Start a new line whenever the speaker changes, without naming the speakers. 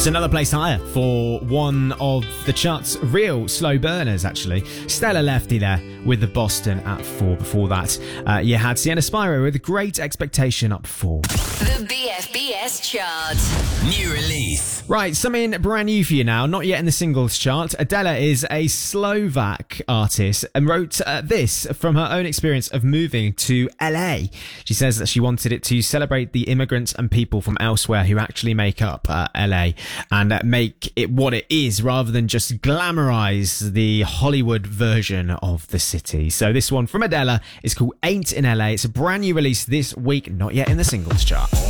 It's another place higher for one of the chart's real slow burners, actually. Stella Lefty there with the Boston at 4. Before that, you had Sienna Spyro with Great Expectation up 4.
The BFBS chart.
New release.
Right, something brand new for you now, not yet in the singles chart. Adela is a Slovak artist and wrote this from her own experience of moving to LA. She says that she wanted it to celebrate the immigrants and people from elsewhere who actually make up LA and make it what it is rather than just glamorize the Hollywood version of the city. So this one from Adela is called Ain't in LA. It's a brand new release this week, not yet in the singles chart.